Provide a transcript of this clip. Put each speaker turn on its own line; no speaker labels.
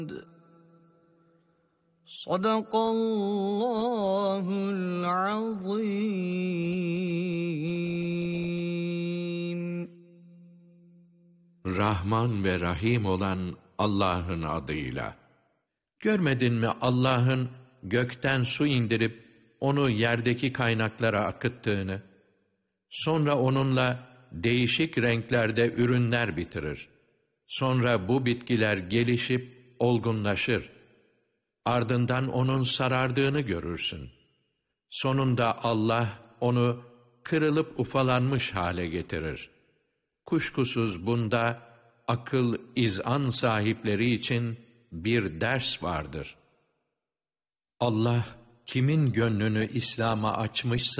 Sadakallahul azim.
Rahman ve Rahim olan Allah'ın adıyla. Görmedin mi Allah'ın gökten su indirip onu yerdeki kaynaklara akıttığını, sonra onunla değişik renklerde ürünler bitirir. Sonra bu bitkiler gelişip olgunlaşır. Ardından onun sarardığını görürsün. Sonunda Allah onu kırılıp ufalanmış hale getirir. Kuşkusuz bunda akıl, izan sahipleri için bir ders vardır. Allah kimin gönlünü İslam'a açmışsa